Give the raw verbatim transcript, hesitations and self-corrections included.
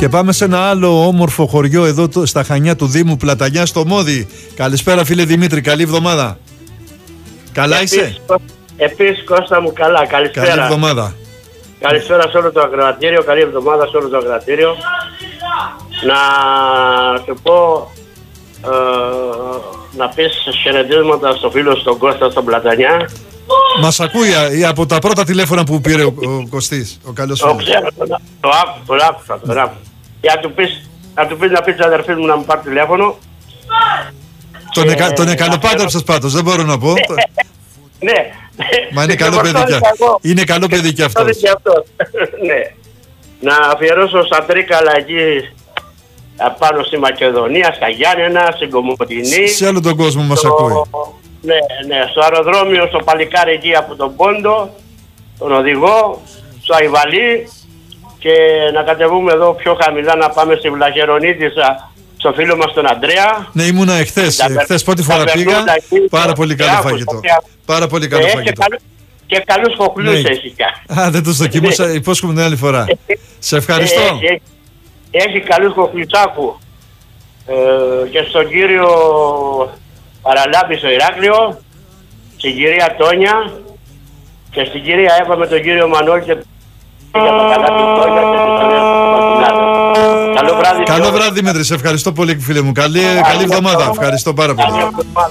Και πάμε σε ένα άλλο όμορφο χωριό εδώ το, στα Χανιά του Δήμου Πλατανιά, στο Μόδι. Καλησπέρα φίλε Δημήτρη, καλή εβδομάδα. Καλά επίσης, είσαι? Επίσης Κώστα μου, καλά, καλησπέρα. Καλή εβδομάδα. Καλησπέρα σε όλο το ακροατήριο, καλή εβδομάδα σε όλο το ακροατήριο. Να σου πω, ε, να πεις χαιρετίσματα στο φίλο στον Κώστα στον Πλατανιά. Μας ακούει από τα πρώτα τηλέφωνα που πήρε ο, ο Κωστής, ο καλός Το φίλος. ξέρω, το, το άκουσα, το άκουσα, το άκουσα. Για να του πεις, να του πεις να πεις αδερφή μου να μου πάρει τηλέφωνο. Τον, Και- εκα, τον εκαλοπάντρεψες πάντως, δεν μπορώ να πω. Ναι. Μα είναι Και καλό παιδί φορτώνει κι αυτό. εγώ. Είναι καλό παιδί κι Αυτό αυτός. και αυτός. Ναι. Να αφιερώσω στα Τρίκαλα εκεί απάνω στη Μακεδονία, στα Γιάννενα, στην Κομωτινή. Σε όλο τον κόσμο μας στο- ακούει. Ναι, ναι, στο αεροδρόμιο, στο παλικάρι εκεί από τον Πόντο, τον οδηγό, στο Αϊβαλί, και να κατεβούμε εδώ πιο χαμηλά να πάμε στη Βλαχερονίτισσα, στο φίλο μας τον Αντρέα. Ναι, ήμουνα εχθές. Τα περ- Εχθές πρώτη τα φορά πήγα. περνούντα εκεί, Πάρα πολύ καλό άκουσα, φαγητό. και- Πάρα πολύ καλό Ε, και, φαγητό. καλού, και καλούς χοχλούς Ναι. έχει κι. Α, δεν τους δοκίμασα, υπόσχομαι την άλλη φορά. Σε ευχαριστώ. Ε, Έχει, έχει, έχει καλούς κοχλουτσάκου. Ε, και στον κύριο Παραλάμπη στο Ηράκλειο, στην κυρία Τόνια και στην κυρία Εύα με τον κύριο Μανώλη και για το καλά του Τόνια και την κυρία Μαρτινάδα. Καλό βράδυ. Καλό βράδυ Δημήτρη, σε ευχαριστώ πολύ φίλε μου. Καλή, καλή εβδομάδα. Ευχαριστώ πάρα πολύ. Καλή εβδομάδα.